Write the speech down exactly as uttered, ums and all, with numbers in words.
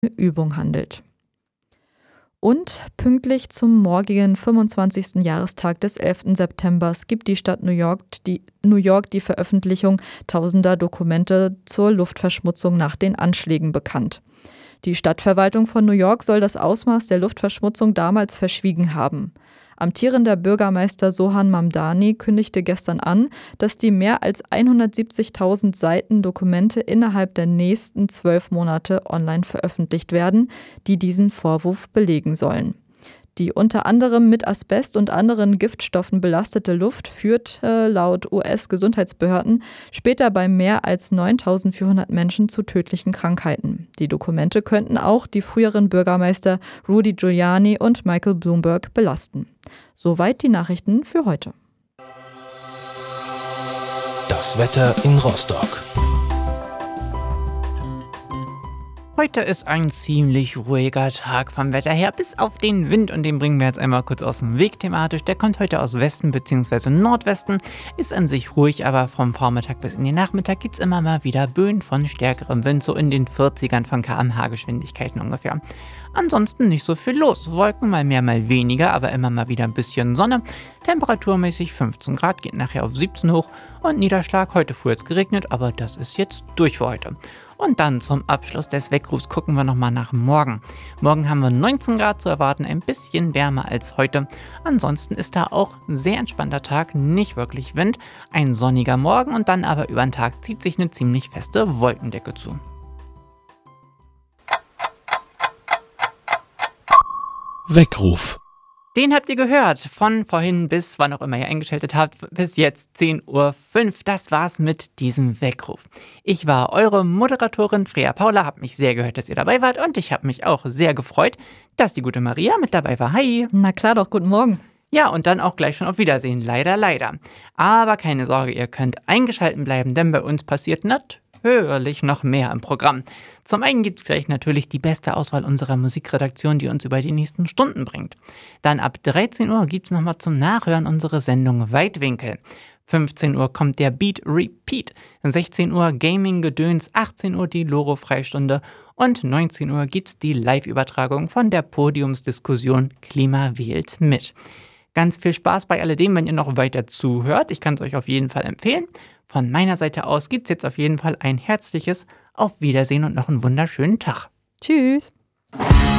Übung handelt. Und pünktlich zum morgigen fünfundzwanzigsten Jahrestag des elften September gibt die Stadt New York die, New York die Veröffentlichung tausender Dokumente zur Luftverschmutzung nach den Anschlägen bekannt. Die Stadtverwaltung von New York soll das Ausmaß der Luftverschmutzung damals verschwiegen haben. Amtierender Bürgermeister Sohan Mamdani kündigte gestern an, dass die mehr als hundertsiebzigtausend Seiten Dokumente innerhalb der nächsten zwölf Monate online veröffentlicht werden, die diesen Vorwurf belegen sollen. Die unter anderem mit Asbest und anderen Giftstoffen belastete Luft führt äh, laut U S-Gesundheitsbehörden später bei mehr als neuntausendvierhundert Menschen zu tödlichen Krankheiten. Die Dokumente könnten auch die früheren Bürgermeister Rudy Giuliani und Michael Bloomberg belasten. Soweit die Nachrichten für heute. Das Wetter in Rostock. Heute ist ein ziemlich ruhiger Tag vom Wetter her, bis auf den Wind, und den bringen wir jetzt einmal kurz aus dem Weg thematisch. Der kommt heute aus Westen bzw. Nordwesten, ist an sich ruhig, aber vom Vormittag bis in den Nachmittag gibt es immer mal wieder Böen von stärkerem Wind, so in den vierzigern von Kilometer pro Stunde Geschwindigkeiten ungefähr. Ansonsten nicht so viel los, Wolken mal mehr, mal weniger, aber immer mal wieder ein bisschen Sonne. Temperaturmäßig fünfzehn Grad, geht nachher auf siebzehn hoch, und Niederschlag, heute früh jetzt geregnet, aber das ist jetzt durch für heute. Und dann zum Abschluss des Weckrufs gucken wir nochmal nach morgen. Morgen haben wir neunzehn Grad zu erwarten, ein bisschen wärmer als heute. Ansonsten ist da auch ein sehr entspannter Tag, nicht wirklich Wind, ein sonniger Morgen, und dann aber über den Tag zieht sich eine ziemlich feste Wolkendecke zu. Weckruf. Den habt ihr gehört, von vorhin bis wann auch immer ihr eingeschaltet habt, bis jetzt zehn Uhr fünf. Das war's mit diesem Weckruf. Ich war eure Moderatorin Freya Paula, hab mich sehr gehört, dass ihr dabei wart, und ich habe mich auch sehr gefreut, dass die gute Maria mit dabei war. Hi! Na klar doch, guten Morgen. Ja, und dann auch gleich schon auf Wiedersehen, leider, leider. Aber keine Sorge, ihr könnt eingeschaltet bleiben, denn bei uns passiert natürlich noch mehr im Programm. Zum einen gibt es gleich natürlich die beste Auswahl unserer Musikredaktion, die uns über die nächsten Stunden bringt. Dann ab dreizehn Uhr gibt es nochmal zum Nachhören unsere Sendung Weitwinkel. fünfzehn Uhr kommt der Beat Repeat, sechzehn Uhr Gaming-Gedöns, achtzehn Uhr die Loro-Freistunde und neunzehn Uhr gibt's die Live-Übertragung von der Podiumsdiskussion Klima wählt mit. Ganz viel Spaß bei alledem, wenn ihr noch weiter zuhört. Ich kann es euch auf jeden Fall empfehlen. Von meiner Seite aus gibt es jetzt auf jeden Fall ein herzliches Auf Wiedersehen und noch einen wunderschönen Tag. Tschüss.